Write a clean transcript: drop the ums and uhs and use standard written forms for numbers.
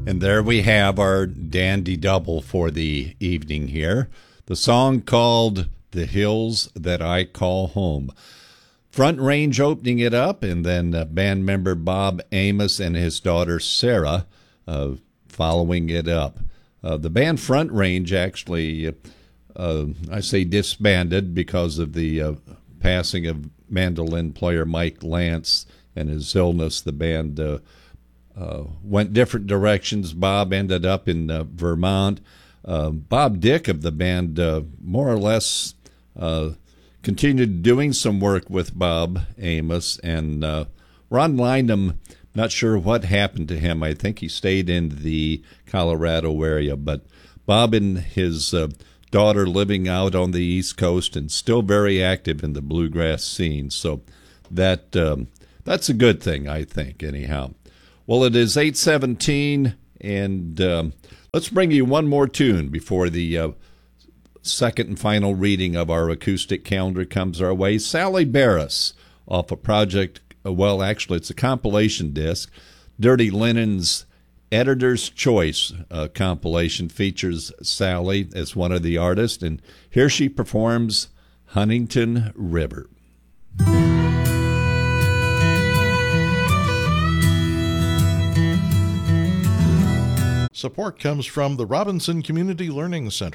And there we have our dandy double for the evening here. The song called The Hills That I Call Home. Front Range opening it up, and then band member Bob Amos and his daughter Sarah following it up. The band Front Range actually, I say disbanded because of the passing of mandolin player Mike Lance and his illness. The band went different directions. Bob ended up in Vermont. Bob Dick of the band more or less continued doing some work with Bob Amos. And Ron Lynham, not sure what happened to him. I think he stayed in the Colorado area. But Bob and his daughter living out on the East Coast and still very active in the bluegrass scene. So that's a good thing, I think, anyhow. Well, it is 8:17, and let's bring you one more tune before the second and final reading of our acoustic calendar comes our way. Sally Barris off a project, well, actually, it's a compilation disc. Dirty Linen's Editor's Choice compilation features Sally as one of the artists, and here she performs Huntington River. Support comes from the Robinson Community Learning Center.